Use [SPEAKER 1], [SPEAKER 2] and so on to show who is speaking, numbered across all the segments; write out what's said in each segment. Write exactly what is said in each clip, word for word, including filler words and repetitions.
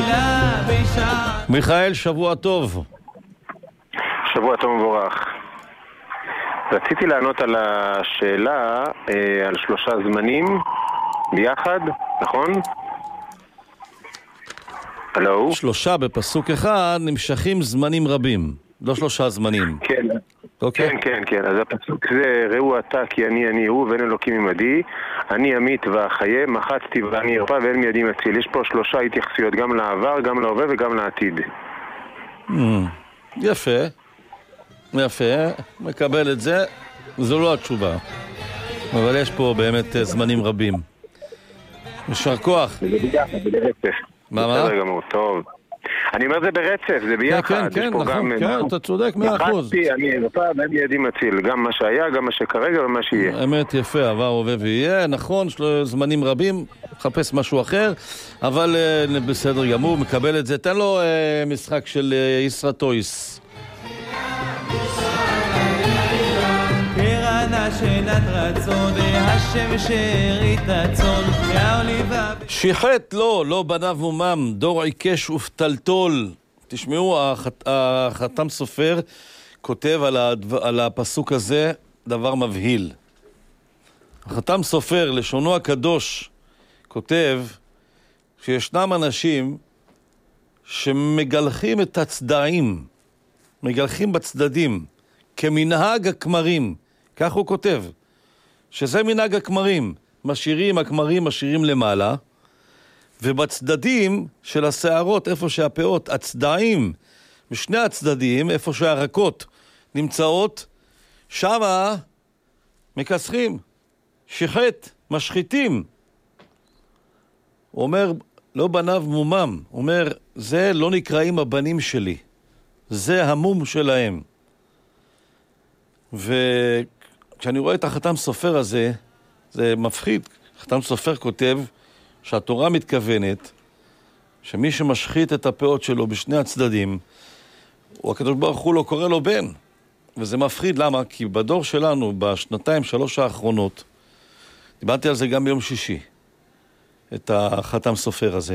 [SPEAKER 1] מיכאל, שבוע טוב.
[SPEAKER 2] שבוע טוב מבורך. רציתי לענות על השאלה אה, על שלושה זמנים ביחד, נכון? הלו?
[SPEAKER 1] שלושה בפסוק אחד נמשכים זמנים רבים, לא שלושה זמנים.
[SPEAKER 2] כן,
[SPEAKER 1] אוקיי.
[SPEAKER 2] כן, כן, כן. אז הפסוק זה, ראו אתה כי אני אני הוא ואין אלוקים עמדי, אני אמית ואחיה, מחצתי ואני ארפא ואין מידי מציל. יש פה שלושה התייחסויות, גם לעבר, גם להווה וגם לעתיד.
[SPEAKER 1] Mm, יפה, יפה, מקבל את זה, זו לא התשובה, אבל יש פה באמת זמנים רבים. ישר כוח.
[SPEAKER 2] זה ביחד, זה ברצף.
[SPEAKER 1] מה, מה?
[SPEAKER 2] בסדר גמור, טוב. אני אומר זה ברצף, זה ביחד.
[SPEAKER 1] כן, כן, כן, נכון, כן, אתה צודק מאה אחוז.
[SPEAKER 2] מחצתי, אני ארפא ואין מידי מציל, גם מה שהיה, גם מה שכרגע ומה שיהיה.
[SPEAKER 1] אמת, יפה, עבר, הווה ויהיה, נכון, יש לו זמנים רבים, חפש משהו אחר, אבל uh, בסדר גמור, מקבל את זה. תן לו uh, משחק של uh, ישרטויס. שיחת לו, לא בניו מומם, דור עיקש ופתלתול. תשמעו, החת, החתם סופר כותב על, הדו, על הפסוק הזה דבר מבהיל. החתם סופר, לשונו הקדוש, כותב שישנם אנשים שמגלחים את הצדעים, מגלחים בצדדים, כמנהג הכמרים. כך הוא כותב, שזה מנהג הכמרים. משאירים, הכמרים משאירים למעלה, ובצדדים של השערות, איפה שהפאות, הצדעים, בשני הצדדים, איפה שהרקות נמצאות, שמה מכסחים, שיחת, משחיתים. הוא אומר, לא בניו מומם, הוא אומר, זה לא נקראים הבנים שלי, זה המום שלהם. וכשאני רואה את החתם סופר הזה, זה מפחיד. חתם סופר כותב שהתורה מתכוונת שמי שמשחית את הפאות שלו בשני הצדדים, הוא הקדוש ברוך הוא לא קורא לו בן. וזה מפחיד, למה? כי בדור שלנו, בשנתיים, שלוש האחרונות, דיברתי על זה גם ביום שישי, את החתם סופר הזה.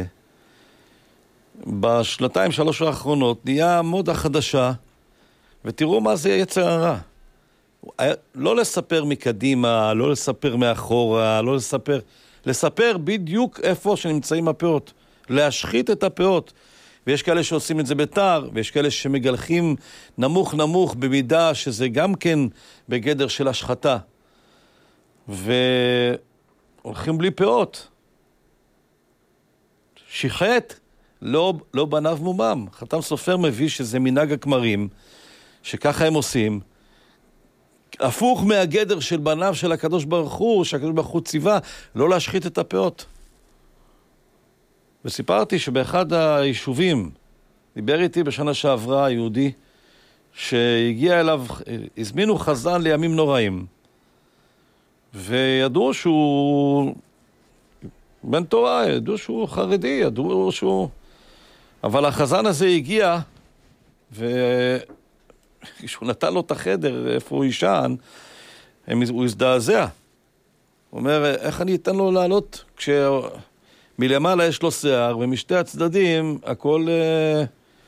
[SPEAKER 1] בשנתיים, שלוש האחרונות נהיה מודה חדשה, ותראו מה זה יצר הרע. לא לספר מקדימה, לא לספר מאחורה, לא לספר, לספר בדיוק איפה שנמצאים הפאות, להשחית את הפאות. ויש כאלה שעושים את זה בתר, ויש כאלה שמגלחים נמוך נמוך במידה שזה גם כן בגדר של השחתה. והולכים בלי פאות. שיחת, לא, לא בניו מומם. חתם סופר מביא שזה מנהג הכמרים, שככה הם עושים, הפוך מהגדר של בניו של הקדוש ברוך הוא, שהקדוש ברוך הוא ציווה לא להשחית את הפאות. וסיפרתי שבאחד היישובים, דיבר איתי בשנה שעברה יהודי, שהגיע אליו, הזמינו חזן לימים נוראים, וידעו שהוא בן תורה, ידעו שהוא חרדי, ידעו שהוא... אבל החזן הזה הגיע, ו... כשהוא נתן לו את החדר, איפה הוא ישן, הוא הזדעזע. הוא אומר, איך אני אתן לו לעלות כשמלמעלה יש לו שיער, ומשתי הצדדים הכל אה,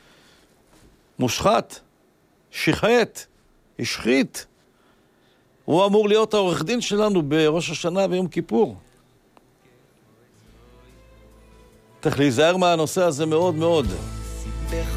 [SPEAKER 1] מושחת, שיחת, השחית. הוא אמור להיות העורך דין שלנו בראש השנה ויום כיפור. צריך להיזהר מהנושא הזה מאוד מאוד.